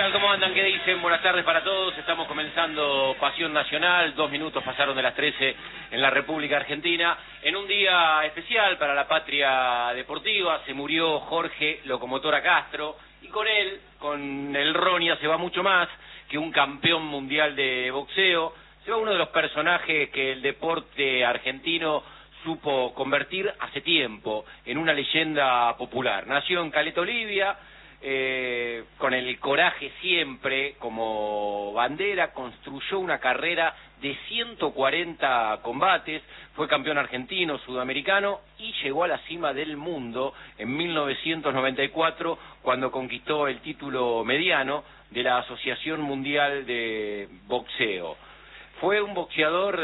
tal? ¿Cómo andan? ¿Qué dicen? Buenas tardes para todos. Estamos comenzando Pasión Nacional. 2 minutos pasaron de las 13 en la República Argentina. En un día especial para la patria deportiva, se murió Jorge Locomotora Castro. Y con él, con el Ronia, se va mucho más que un campeón mundial de boxeo. Se va uno de los personajes que el deporte argentino supo convertir hace tiempo en una leyenda popular. Nació en Caleta Olivia, con el coraje siempre como bandera, construyó una carrera de 140 combates, fue campeón argentino, sudamericano y llegó a la cima del mundo en 1994 cuando conquistó el título mediano de la Asociación Mundial de Boxeo. Fue un boxeador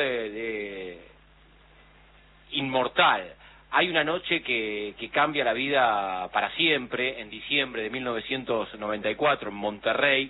inmortal. Hay una noche que cambia la vida para siempre, en diciembre de 1994, en Monterrey,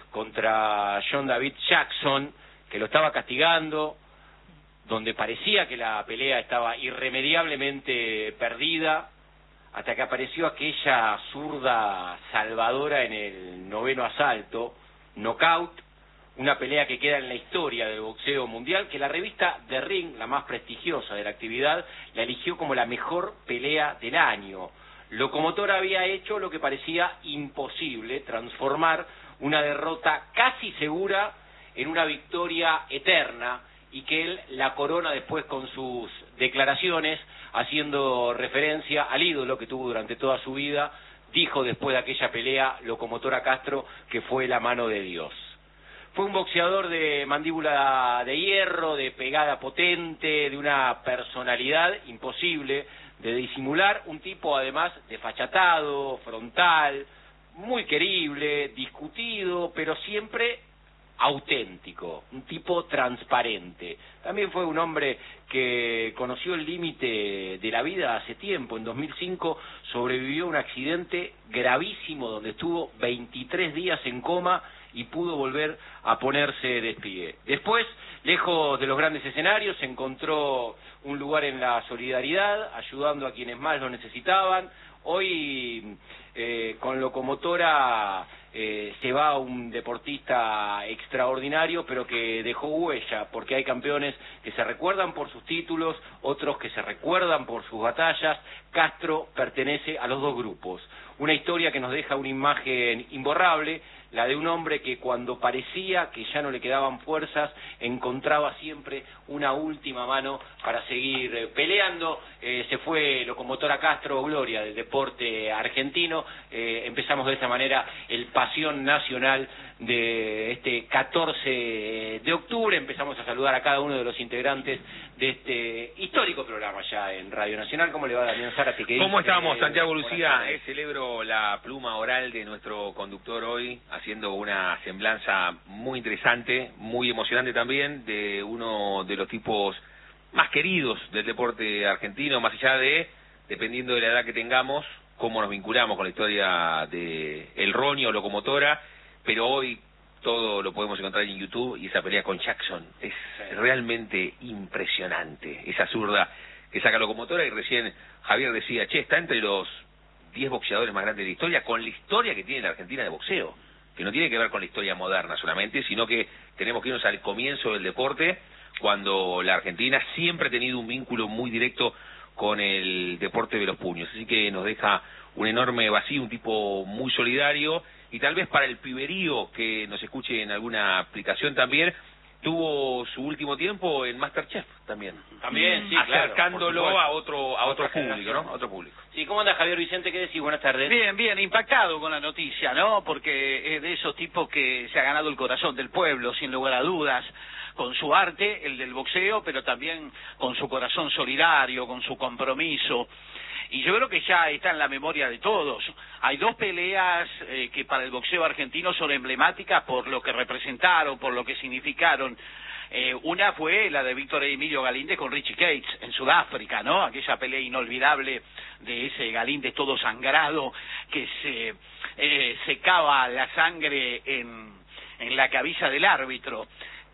contra John David Jackson, que lo estaba castigando, donde parecía que la pelea estaba irremediablemente perdida, hasta que apareció aquella zurda salvadora en el 9º asalto, knockout, una pelea que queda en la historia del boxeo mundial, que la revista The Ring, la más prestigiosa de la actividad, la eligió como la mejor pelea del año. Locomotora había hecho lo que parecía imposible, transformar una derrota casi segura en una victoria eterna, y que él la corona después con sus declaraciones, haciendo referencia al ídolo que tuvo durante toda su vida. Dijo después de aquella pelea, Locomotora Castro, que fue la mano de Dios. Fue un boxeador de mandíbula de hierro, de pegada potente, de una personalidad imposible de disimular, un tipo además desfachatado, frontal, muy querible, discutido, pero siempre auténtico, un tipo transparente. También fue un hombre que conoció el límite de la vida hace tiempo. En 2005 sobrevivió a un accidente gravísimo donde estuvo 23 días en coma y pudo volver a ponerse de pie. Después, lejos de los grandes escenarios, encontró un lugar en la solidaridad, ayudando a quienes más lo necesitaban. Hoy, con Locomotora, se va un deportista extraordinario, pero que dejó huella, porque hay campeones que se recuerdan por sus títulos, otros que se recuerdan por sus batallas. Castro pertenece a los dos grupos. Una historia que nos deja una imagen imborrable, la de un hombre que cuando parecía que ya no le quedaban fuerzas, encontraba siempre una última mano para seguir peleando. Se fue Locomotora Castro, gloria del deporte argentino. Empezamos de esta manera el Pasión Nacional de este 14 de octubre. Empezamos a saludar a cada uno de los integrantes de este histórico programa ya en Radio Nacional. ¿Cómo le va, Damián Zárate? ¿Cómo estamos, Santiago Lucía? Celebro la pluma oral de nuestro conductor hoy, haciendo una semblanza muy interesante, muy emocionante también, de uno de los tipos más queridos del deporte argentino, más allá de, dependiendo de la edad que tengamos, cómo nos vinculamos con la historia de el Ronia o Locomotora, pero hoy todo lo podemos encontrar en YouTube, y esa pelea con Jackson es realmente impresionante, esa zurda que saca Locomotora. Y recién Javier decía, está entre los 10 boxeadores más grandes de la historia, con la historia que tiene la Argentina de boxeo, que no tiene que ver con la historia moderna solamente, sino que tenemos que irnos al comienzo del deporte, cuando la Argentina siempre ha tenido un vínculo muy directo con el deporte de los puños. Así que nos deja un enorme vacío, un tipo muy solidario, y tal vez para el piberío que nos escuche en alguna aplicación también, tuvo su último tiempo en MasterChef también. También, sí, acercándolo claro, a otro público, ¿no? A otro público. Sí, ¿cómo anda Javier Vicente? ¿Qué decís? Buenas tardes. Bien, impactado con la noticia, ¿no? Porque es de esos tipos que se ha ganado el corazón del pueblo, sin lugar a dudas, con su arte, el del boxeo, pero también con su corazón solidario, con su compromiso. Y yo creo que ya está en la memoria de todos. Hay dos peleas que para el boxeo argentino son emblemáticas por lo que representaron, por lo que significaron. Una fue la de Víctor Emilio Galíndez con Richie Cates en Sudáfrica, ¿no? Aquella pelea inolvidable de ese Galíndez todo sangrado que se secaba la sangre en la cabeza del árbitro.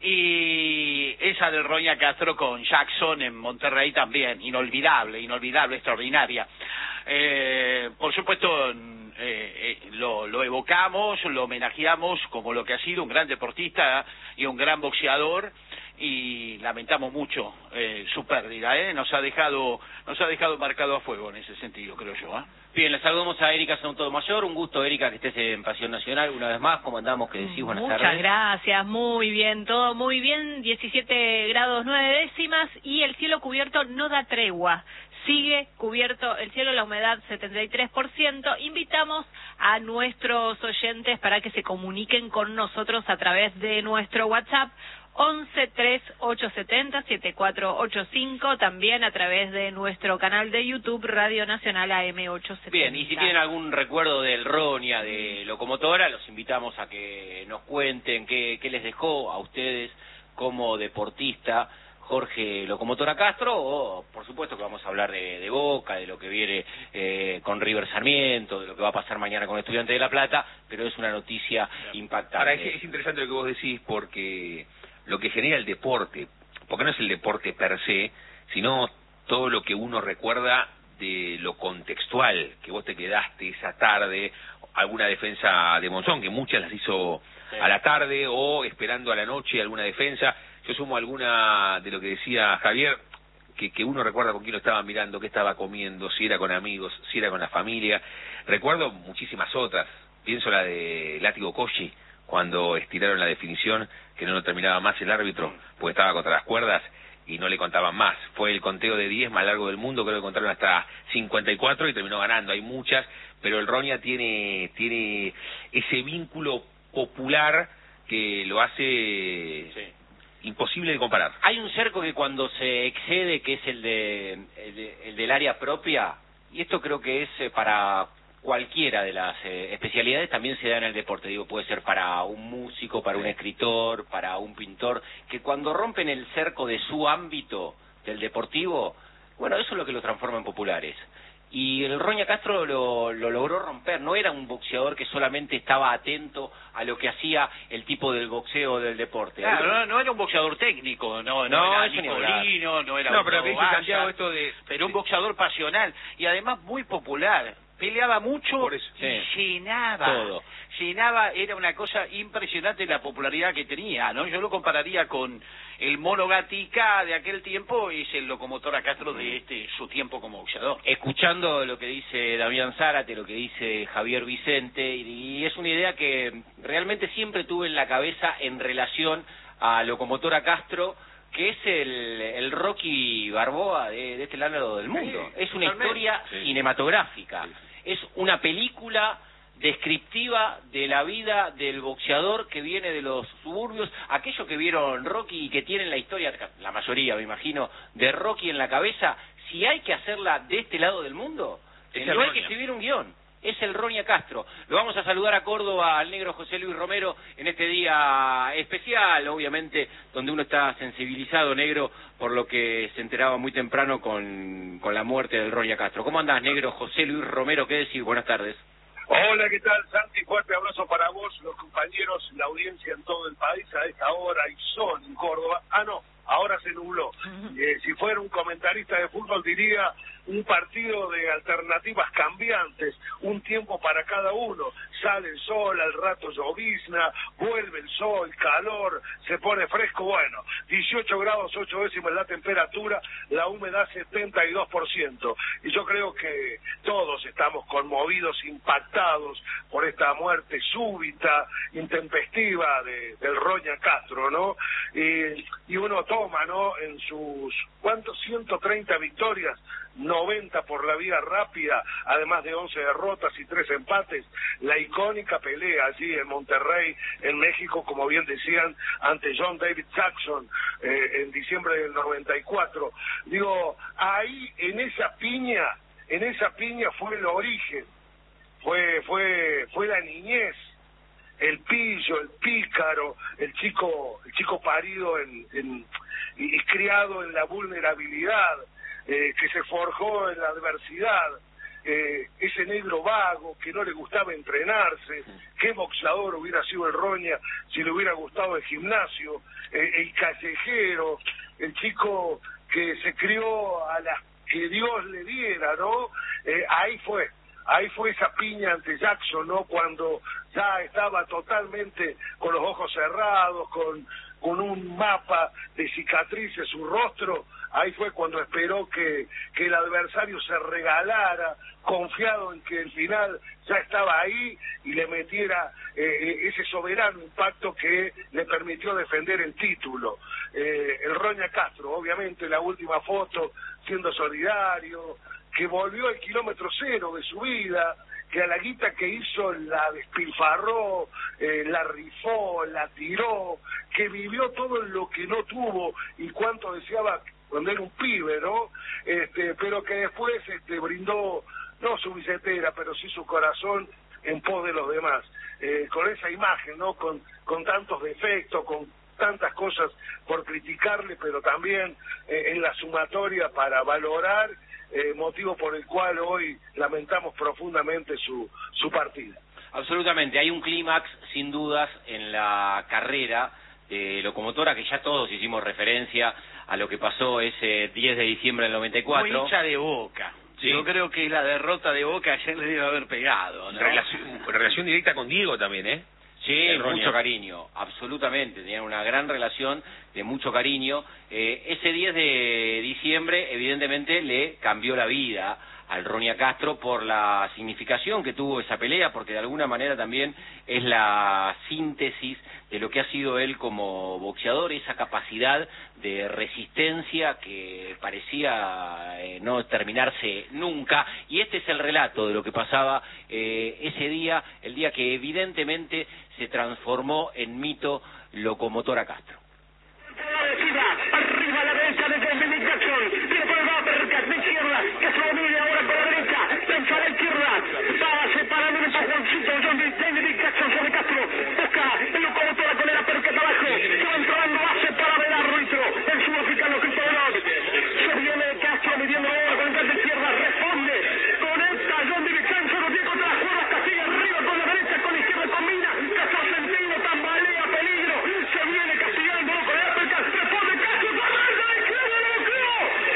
Y esa del Ronia Castro con Jackson en Monterrey también, inolvidable, extraordinaria. Por supuesto, lo evocamos, lo homenajeamos como lo que ha sido un gran deportista y un gran boxeador, y lamentamos mucho su pérdida, nos ha dejado marcado a fuego en ese sentido, creo yo. Bien, le saludamos a Erika Sotomayor. Un gusto, Erika, que estés en Pasión Nacional una vez más. ¿Cómo andamos? ¿Qué decís? Buenas tardes. Muchas gracias, muy bien, todo muy bien. 17 grados 9 décimas y el cielo cubierto no da tregua. Sigue cubierto el cielo, la humedad 73%. Invitamos a nuestros oyentes para que se comuniquen con nosotros a través de nuestro WhatsApp 11-3870-7485, también a través de nuestro canal de YouTube Radio Nacional AM870. Bien, y si tienen algún recuerdo del Roña, de Locomotora, los invitamos a que nos cuenten qué les dejó a ustedes como deportista Jorge Locomotora Castro, o por supuesto que vamos a hablar de Boca, de lo que viene con River Sarmiento, de lo que va a pasar mañana con Estudiantes de La Plata, pero es una noticia impactante. Ahora, es interesante lo que vos decís, porque lo que genera el deporte, porque no es el deporte per se, sino todo lo que uno recuerda de lo contextual, que vos te quedaste esa tarde, alguna defensa de Monzón, que muchas las hizo a la tarde, o esperando a la noche alguna defensa. Yo sumo alguna de lo que decía Javier, que uno recuerda con quién lo estaba mirando, qué estaba comiendo, si era con amigos, si era con la familia. Recuerdo muchísimas otras, pienso la de Látigo Cosci, cuando estiraron la definición, que no lo terminaba más el árbitro, porque estaba contra las cuerdas y no le contaban más. Fue el conteo de 10 más largo del mundo, creo que contaron hasta 54 y terminó ganando. Hay muchas, pero el Roña tiene ese vínculo popular que lo hace imposible de comparar. Hay un cerco que cuando se excede, que es el del área propia, y esto creo que es para cualquiera de las especialidades, también se da en el deporte. Digo, puede ser para un músico, para un escritor, para un pintor, que cuando rompen el cerco de su ámbito del deportivo, bueno, eso es lo que lo transforma en populares. Y el Roña Castro lo logró romper. No era un boxeador que solamente estaba atento a lo que hacía el tipo del boxeo del deporte. Claro, no era un boxeador técnico, no era Nicolino, no era pero que dice Santiago esto de... Pero un boxeador pasional y además muy popular. Peleaba mucho y llenaba, era una cosa impresionante la popularidad que tenía, ¿no? Yo lo compararía con el Mono Gatica de aquel tiempo, y es el Locomotora Castro de su tiempo como boxeador. Escuchando lo que dice Damián Zárate, lo que dice Javier Vicente, y es una idea que realmente siempre tuve en la cabeza en relación a Locomotora Castro, que es el Rocky Balboa de este lado del mundo. Es una historia cinematográfica. Es una película descriptiva de la vida del boxeador que viene de los suburbios, aquellos que vieron Rocky y que tienen la historia, la mayoría me imagino, de Rocky en la cabeza. Si hay que hacerla de este lado del mundo, no hay que escribir un guión. Es el Roña Castro. Lo vamos a saludar a Córdoba al negro José Luis Romero en este día especial, obviamente, donde uno está sensibilizado, negro, por lo que se enteraba muy temprano con la muerte del Roña Castro. ¿Cómo andás, negro José Luis Romero? ¿Qué decís? Buenas tardes. Hola, ¿qué tal, Santi? Fuerte abrazo para vos, los compañeros, la audiencia en todo el país a esta hora y sol en Córdoba. Ahora se nubló. Si fuera un comentarista de fútbol diría un partido de alternativas cambiantes, un tiempo para cada uno. Sale el sol, al rato llovizna, vuelve el sol, calor, se pone fresco. Bueno, 18 grados 8 décimas la temperatura, la humedad 72%. Y yo creo que todos estamos conmovidos, impactados por esta muerte súbita, intempestiva del Roña Castro, ¿no? Y uno toma, ¿no? En sus, ¿cuántos? 130 victorias, 90 por la vía rápida, además de 11 derrotas y 3 empates, la icónica pelea allí en Monterrey, en México, como bien decían, ante John David Jackson en diciembre del 94. Digo, ahí en esa piña fue el origen, fue la niñez, el pillo, el pícaro, el chico parido y criado en la vulnerabilidad, que se forjó en la adversidad, ese negro vago que no le gustaba entrenarse. Qué boxeador hubiera sido el Roña si le hubiera gustado el gimnasio, el callejero, el chico que se crió a las que Dios le diera, ¿no? Ahí fue ahí fue esa piña ante Jackson, ¿no? Cuando ya estaba totalmente con los ojos cerrados, con un mapa de cicatrices su rostro, ahí fue cuando esperó que el adversario se regalara, confiado en que el final ya estaba ahí y le metiera ese soberano impacto que le permitió defender el título. El Roña Castro, obviamente la última foto, siendo solidario, que volvió al kilómetro cero de su vida, que a la guita que hizo la despilfarró, la rifó, la tiró, que vivió todo lo que no tuvo y cuánto deseaba cuando era un pibe, ¿no? Pero que después brindó, no su billetera, pero sí su corazón en pos de los demás. Con esa imagen, ¿no? Con tantos defectos, con tantas cosas por criticarle, pero también en la sumatoria para valorar, motivo por el cual hoy lamentamos profundamente su partida. Absolutamente, hay un clímax sin dudas en la carrera de Locomotora, que ya todos hicimos referencia a lo que pasó ese 10 de diciembre del 94. Muy hincha de Boca. Sí. Yo creo que la derrota de Boca ayer le debe haber pegado, ¿no? Relación directa con Diego también, ¿eh? Sí, mucho cariño, absolutamente, tenían una gran relación de mucho cariño. Ese 10 de diciembre evidentemente le cambió la vida al Roña Castro por la significación que tuvo esa pelea, porque de alguna manera también es la síntesis de lo que ha sido él como boxeador, esa capacidad de resistencia que parecía no terminarse nunca, y este es el relato de lo que pasaba ese día, el día que evidentemente se transformó en mito Locomotora Castro. Arriba a la derecha de David Jackson, viene por el uppercut de izquierda, que se lo mide ahora por la derecha, pensa a la izquierda, va separando el empujoncito David Jackson sobre Castro, busca el Locomotora con el uppercut abajo, se va entrando, base para ver al árbitro, el sudafricano Cristo Veloz, se viene Castro midiendo ahora con el canto izquierda, responde, conecta John David Jackson, lo tiene contra las cuerdas, castiga arriba con la derecha, con la izquierda combina, Castro Argentino, tambalea, peligro, se viene castigando con el uppercut, responde Castro, correcta de izquierda, lo bloqueó,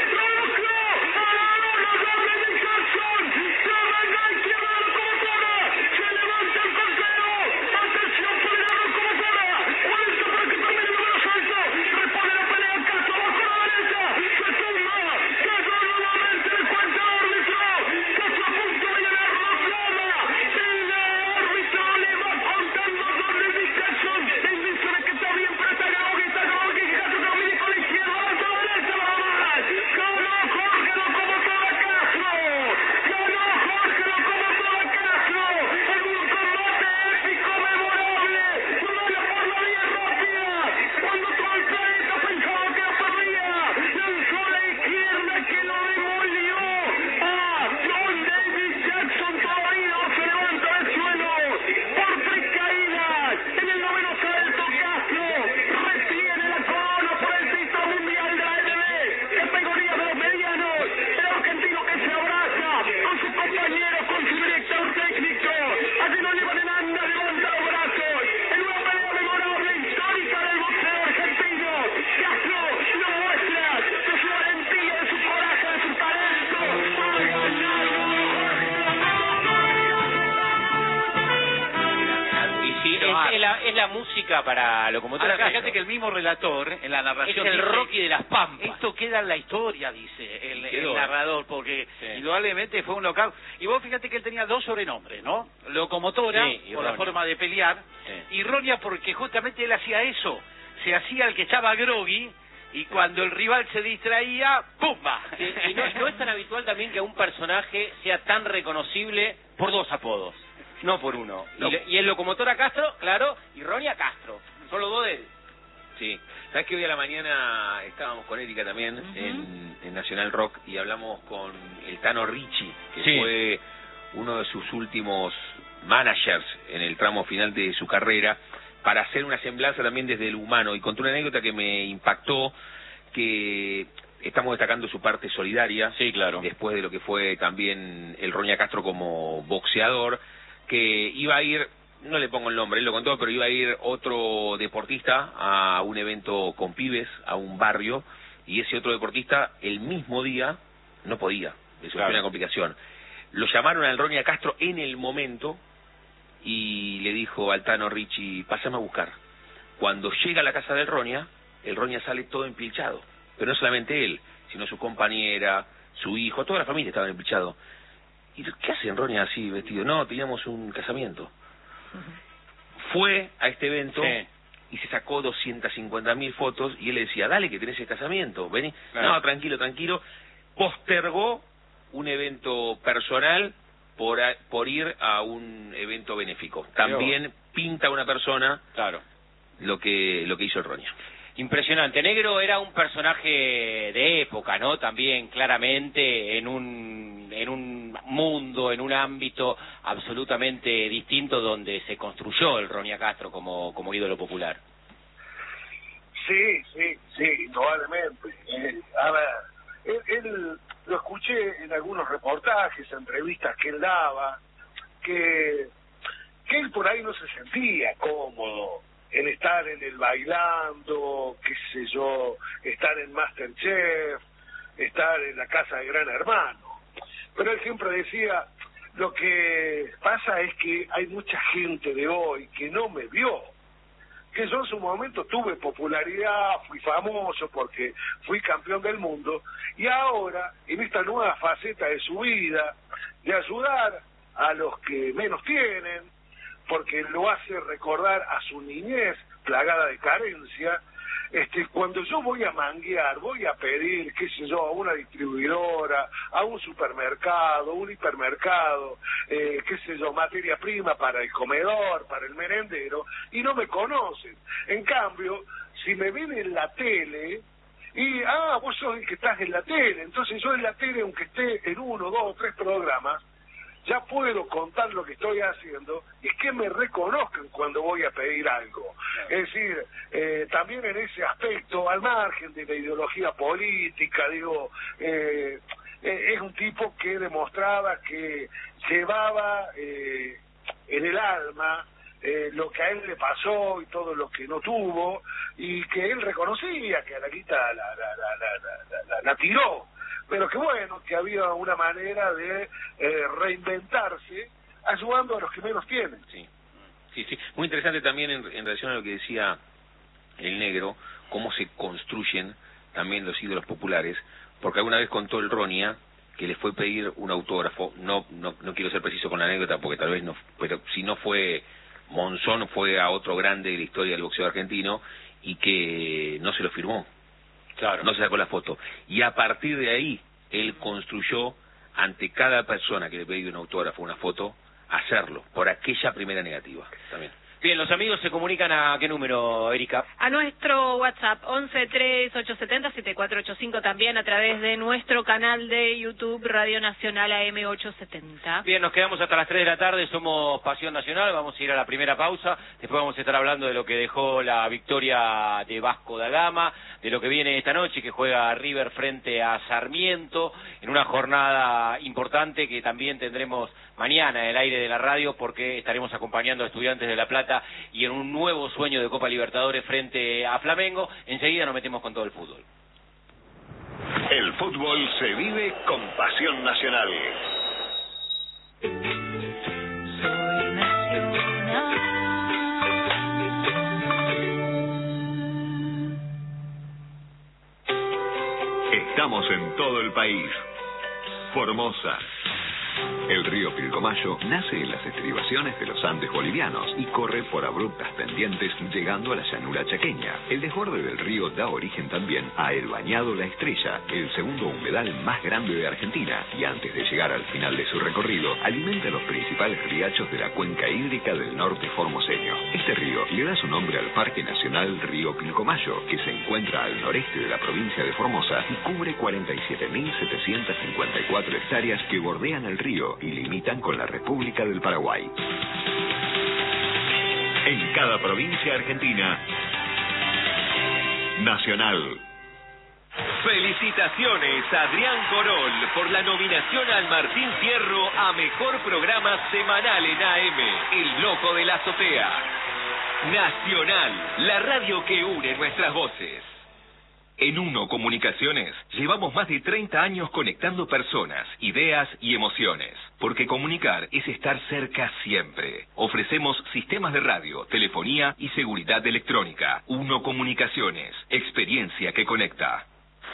a la lona, David Jackson, se arranca a izquierda de Locomotora, se levanta el conteo, atención por el Locomotora, 40 para que termine el número salto, responde la pelea Castro, abajo a la derecha, se tumba, cayó nuevamente el cuarto árbitro, Castro a punto de ganar la plama, el árbitro le va contando a David Jackson, el dice de que está bien, pero está Gaogi, que Castro que lo mide con la izquierda, avanza a la derecha, nada más, ganó Jorge Locomotora Castro, en un combate épico, memorable, duelo por la vía rápida, cuando todo el planeta pensaba que la perdía, lanzó a la izquierda que lo demolió a John David Jackson, todavía no se levanta del suelo, por 3 caídas, en el noveno salto Castro retiene la corona por el título mundial de la AMB, categoría de los medianos, el argentino que se abraza con su compañero, con su director técnico, así lo llevan en anda, levanta los brazos, en una pelea memorable, histórica del boxeo argentino, Castro lo muestra de su valentía, de su coraje, de su talento, ha ganado. Y sí, es la música para Locomotora Ahora, Castro. fíjate que el mismo relator en la narración Es el dice, Rocky de las Pampas. esto queda en la historia, dice el narrador, porque Sí. indudablemente fue un local. Y vos fíjate que él tenía 2 sobrenombres, ¿no? Locomotora, Sí, y por la Roña. forma de pelear, Sí. y Roña porque justamente él hacía eso, se hacía el que estaba groggy, y cuando el rival se distraía, ¡pumba! Sí, y no es tan habitual también que un personaje sea tan reconocible por 2 apodos, no por uno. No. Y el Locomotora Castro, claro, y Roña Castro, son los 2 de él. Sí, sabes que hoy a la mañana estábamos con Erika también en Nacional Rock y hablamos con el Tano Ricci, que Sí. fue uno de sus últimos managers en el tramo final de su carrera, para hacer una semblanza también desde el humano, y contó una anécdota que me impactó, que estamos destacando su parte solidaria, Sí, claro. después de lo que fue también el Roña Castro como boxeador, que iba a ir, no le pongo el nombre, él lo contó, pero iba a ir otro deportista a un evento con pibes, a un barrio, y ese otro deportista el mismo día no podía, le surgió Claro. una complicación. Lo llamaron al Roña Castro en el momento y le dijo al Tano Ricci, pásame a buscar. Cuando llega a la casa del Roña, el Roña sale todo empilchado. Pero no solamente él, sino su compañera, su hijo, toda la familia estaba empilchado. ¿Y qué hacen Roña así vestido? No, teníamos un casamiento. Fue a este evento y se sacó 250.000 fotos y él le decía, dale que tenés el casamiento, vení. Claro. No, tranquilo, tranquilo. Postergó un evento personal por ir a un evento benéfico. También pinta una persona lo que hizo el Roña. Impresionante. Negro era un personaje de época, ¿no? También claramente en un mundo, en un ámbito absolutamente distinto donde se construyó el Roña Castro como ídolo popular. Sí, indudablemente. A ver, él lo escuché en algunos reportajes, entrevistas que él daba, que él por ahí no se sentía cómodo en estar en el bailando, qué sé yo, estar en MasterChef, estar en la casa de Gran Hermano. Pero él siempre decía, lo que pasa es que hay mucha gente de hoy que no me vio, que yo en su momento tuve popularidad, fui famoso porque fui campeón del mundo, y ahora, en esta nueva faceta de su vida, de ayudar a los que menos tienen, porque lo hace recordar a su niñez plagada de carencia, cuando yo voy a manguear, voy a pedir, qué sé yo, a una distribuidora, a un supermercado, un hipermercado, qué sé yo, materia prima para el comedor, para el merendero, y no me conocen. En cambio, si me ven en la tele, y, vos sos el que estás en la tele, entonces yo en la tele, aunque esté en 1, 2, 3 programas, ya puedo contar lo que estoy haciendo y que me reconozcan cuando voy a pedir algo. Es decir, también en ese aspecto, al margen de la ideología política, digo, es un tipo que demostraba que llevaba en el alma lo que a él le pasó y todo lo que no tuvo, y que él reconocía que a la guita la tiró, pero que bueno, que había una manera de reinventarse ayudando a los que menos tienen. Sí. Muy interesante también en relación a lo que decía el Negro, cómo se construyen también los ídolos populares, porque alguna vez contó el Roña que le fue pedir un autógrafo, no quiero ser preciso con la anécdota porque tal vez no, pero si no fue Monzón, fue a otro grande de la historia del boxeo argentino, y que no se lo firmó. Claro. No se sacó la foto. Y a partir de ahí, él construyó ante cada persona que le pedía un autógrafo, una foto, hacerlo, por aquella primera negativa también. Bien, los amigos se comunican a qué número, Erika. A nuestro WhatsApp, 113870-7485, también a través de nuestro canal de YouTube, Radio Nacional AM870. Bien, nos quedamos hasta las 3 de la tarde, somos Pasión Nacional, vamos a ir a la primera pausa, después vamos a estar hablando de lo que dejó la victoria de Vasco da Gama, de lo que viene esta noche, que juega River frente a Sarmiento, en una jornada importante que también tendremos mañana en el aire de la radio, porque estaremos acompañando a Estudiantes de La Plata y en un nuevo sueño de Copa Libertadores frente a Flamengo. Enseguida nos metemos con todo el fútbol. El fútbol se vive con Pasión Nacional. Soy nacional. Estamos en todo el país. Formosa. El río Pilcomayo nace en las estribaciones de los Andes bolivianos y corre por abruptas pendientes llegando a la llanura chaqueña. El desborde del río da origen también a el Bañado La Estrella, el segundo humedal más grande de Argentina, y antes de llegar al final de su recorrido, alimenta los principales riachos de la cuenca hídrica del norte formoseño. Este río le da su nombre al Parque Nacional Río Pilcomayo, que se encuentra al noreste de la provincia de Formosa y cubre 47.754 hectáreas que bordean el río y limitan con la República del Paraguay. En cada provincia argentina, Nacional. Felicitaciones a Adrián Corol por la nominación al Martín Fierro a Mejor Programa Semanal en AM, El Loco de la Azotea. Nacional, la radio que une nuestras voces. En Uno Comunicaciones llevamos más de 30 años conectando personas, ideas y emociones. Porque comunicar es estar cerca siempre. Ofrecemos sistemas de radio, telefonía y seguridad electrónica. Uno Comunicaciones, experiencia que conecta.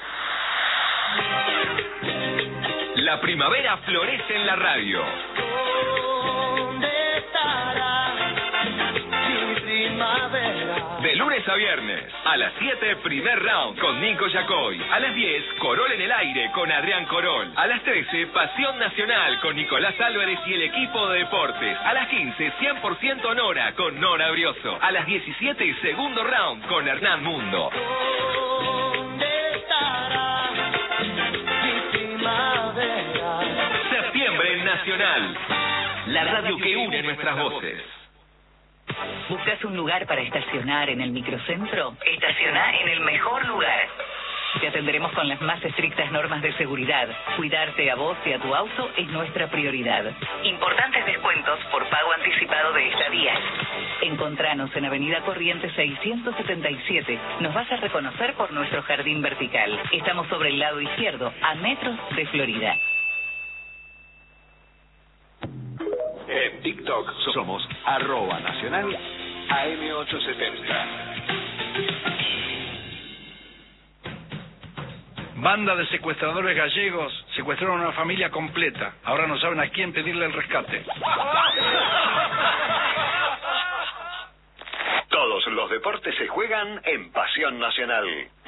La primavera florece en la radio. ¿Dónde estará mi primavera? De lunes a viernes, a las 7, primer round con Nico Yacoy. A las 10, Corol en el aire con Adrián Corol. A las 13, Pasión Nacional con Nicolás Álvarez y el equipo de deportes. A las 15, 100% Nora con Nora Brioso. A las 17, segundo round con Hernán Mundo. ¿Dónde estará mi primavera? Septiembre en Nacional. La radio que une nuestras voces. ¿Buscas un lugar para estacionar en el microcentro? Estaciona en el mejor lugar. Te atenderemos con las más estrictas normas de seguridad. Cuidarte a vos y a tu auto es nuestra prioridad. Importantes descuentos por pago anticipado de estadías. Encontranos en Avenida Corrientes 677. Nos vas a reconocer por nuestro jardín vertical. Estamos sobre el lado izquierdo, a metros de Florida. En TikTok somos @nacional AM870. Banda de secuestradores gallegos secuestraron a una familia completa. Ahora no saben a quién pedirle el rescate. Todos los deportes se juegan en Pasión Nacional.